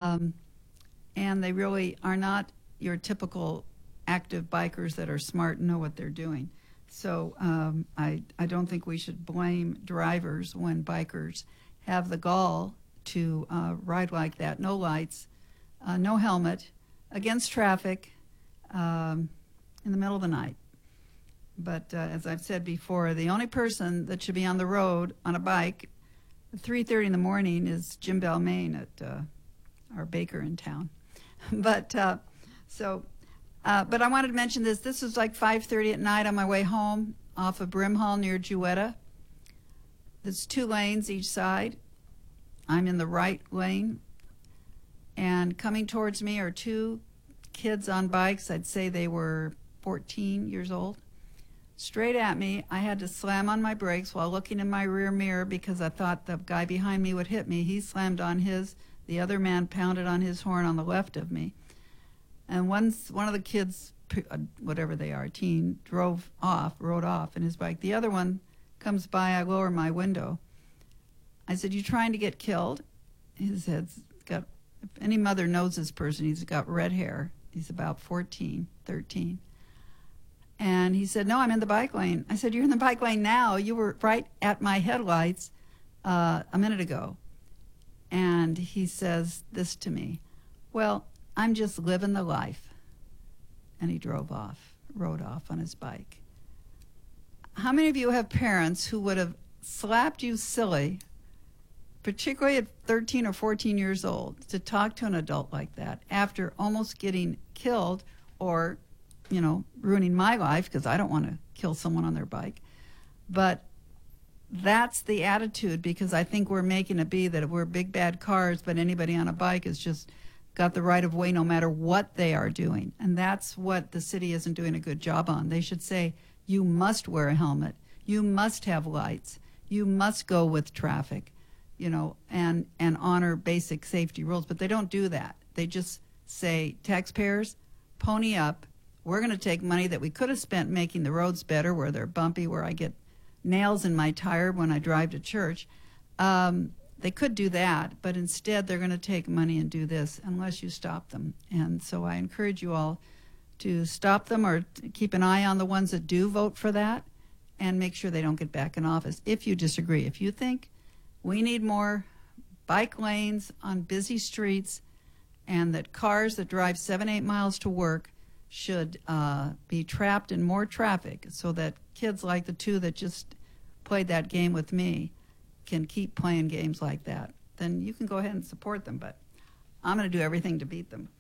And they really are not your typical active bikers that are smart and know what they're doing. So I don't think we should blame drivers when bikers have the gall to ride like that. No lights, no helmet, against traffic in the middle of the night. But as I've said before, the only person that should be on the road on a bike at 3:30 in the morning is Jim Balmain at our baker in town. But I wanted to mention this. This is like 5:30 at night on my way home off of Brimhall near Jewetta. There's 2 lanes each side. I'm in the right lane. And coming towards me are 2 kids on bikes. I'd say they were 14 years old. Straight at me. I had to slam on my brakes while looking in my rear mirror because I thought the guy behind me would hit me. He slammed on his. The other man pounded on his horn on the left of me. And one of the kids, whatever they are, teen, rode off in his bike. The other one comes by, I lower my window. I said, "You trying to get killed?" His head's got, if any mother knows this person, he's got red hair. He's about 14, 13. And he said, "No, I'm in the bike lane." I said, "You're in the bike lane now. You were right at my headlights a minute ago." And he says this to me, "Well, I'm just living the life." And he rode off on his bike. How many of you have parents who would have slapped you silly, particularly at 13 or 14 years old, to talk to an adult like that after almost getting killed or, ruining my life because I don't want to kill someone on their bike? But that's the attitude, because I think we're making it be that we're big bad cars, but anybody on a bike has just got the right of way no matter what they are doing. And that's what the city isn't doing a good job on. They should say, you must wear a helmet, you must have lights, you must go with traffic, and honor basic safety rules. But they don't do that. They just say, taxpayers, pony up. We're going to take money that we could have spent making the roads better, where they're bumpy, where I get nails in my tire when I drive to church. They could do that, but instead they're going to take money and do this unless you stop them. And so I encourage you all to stop them or keep an eye on the ones that do vote for that and make sure they don't get back in office. If you disagree, if you think we need more bike lanes on busy streets and that cars that drive 7-8 miles to work should be trapped in more traffic so that kids like the 2 that just played that game with me can keep playing games like that, then you can go ahead and support them. But I'm going to do everything to beat them.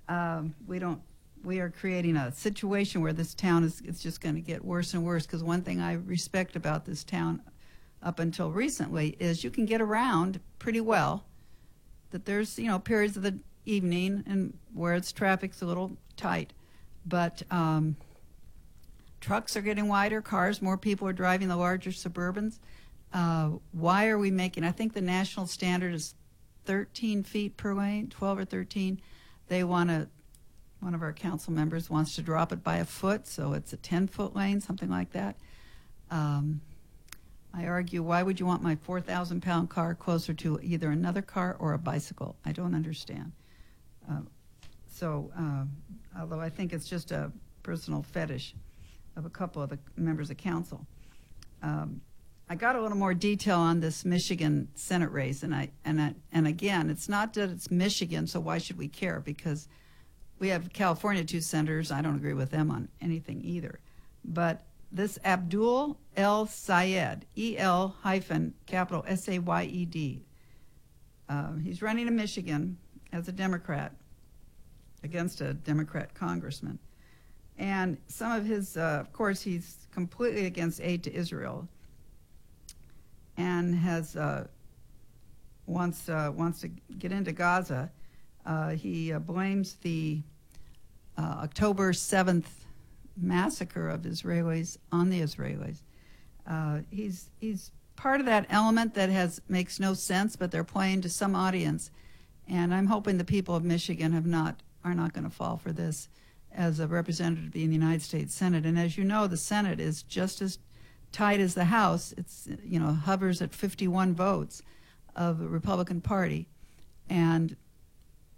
We are creating a situation where this town is just going to get worse and worse, because one thing I respect about this town up until recently is you can get around pretty well, that there's, periods of the evening and where its traffic's a little tight. But trucks are getting wider, cars, more people are driving the larger Suburbans. Why are we making, I think the national standard is 13 feet per lane, 12 or 13. One of our council members wants to drop it by a foot, so it's a 10-foot lane, something like that. I argue, why would you want my 4,000-pound car closer to either another car or a bicycle? I don't understand. Although I think it's just a personal fetish of a couple of the members of council. I got a little more detail on this Michigan Senate race, and again, it's not that it's Michigan, so why should we care? Because we have California 2 senators. I don't agree with them on anything either. But this Abdul El Sayed, E-L hyphen capital S-A-Y-E-D, he's running in Michigan as a Democrat against a Democrat congressman. And some of his, of course, he's completely against aid to Israel, and has wants to get into Gaza. He blames the October 7th massacre of Israelis on the Israelis. He's part of that element that makes no sense, but they're playing to some audience. And I'm hoping the people of Michigan are not going to fall for this as a representative in the United States Senate. And as you know, the Senate is just as tight as the House. It's hovers at 51 votes of the Republican Party, and